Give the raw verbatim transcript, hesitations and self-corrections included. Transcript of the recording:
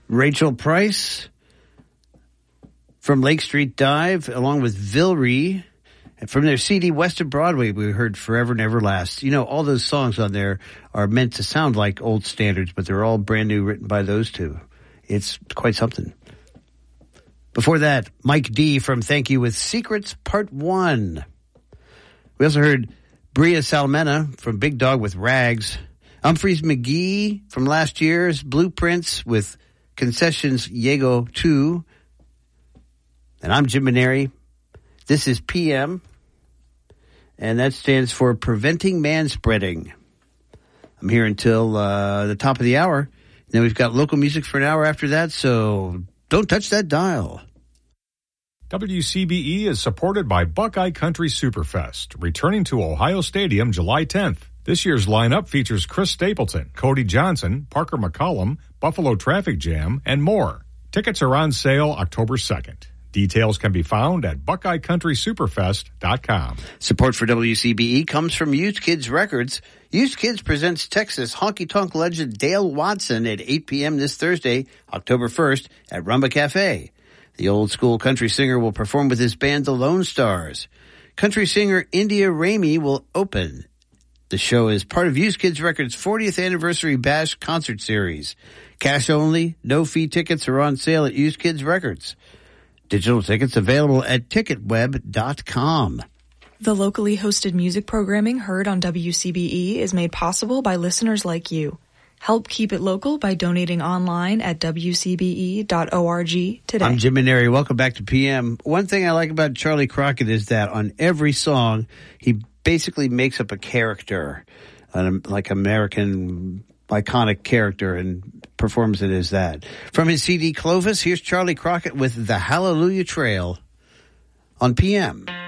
Rachel Price from Lake Street Dive, along with Vilry. And from their C D West of Broadway, we heard Forever Never Last. You know, all those songs on there are meant to sound like old standards, but they're all brand new, written by those two. It's quite something. Before that, Mike D from Thank You with Secrets Part one. We also heard Bria Salmena from Big Dog with Rags. Humphreys McGee from last year's Blueprints with Concessions Yago two. And I'm Jim Maneri. This is P M, and that stands for Preventing Manspreading. I'm here until uh, the top of the hour. Then we've got local music for an hour after that, so don't touch that dial. W C B E is supported by Buckeye Country Superfest, returning to Ohio Stadium July tenth. This year's lineup features Chris Stapleton, Cody Johnson, Parker McCollum, Buffalo Traffic Jam, and more. Tickets are on sale October second. Details can be found at buckeye country superfest dot com. Support for W C B E comes from Used Kids Records. Used Kids presents Texas honky-tonk legend Dale Watson at eight p.m. this Thursday, October first, at Rumba Cafe. The old-school country singer will perform with his band, the Lone Stars. Country singer India Ramey will open. The show is part of Used Kids Records' fortieth Anniversary Bash concert series. Cash only, no-fee tickets are on sale at Used Kids Records. Digital tickets available at ticket web dot com. The locally hosted music programming heard on W C B E is made possible by listeners like you. Help keep it local by donating online at w c b e dot org today. I'm Jim Maneri. Welcome back to P M. One thing I like about Charlie Crockett is that on every song, he basically makes up a character, an, like American iconic character, and performs it as that. From his C D Clovis, here's Charlie Crockett with The Hallelujah Trail on P M.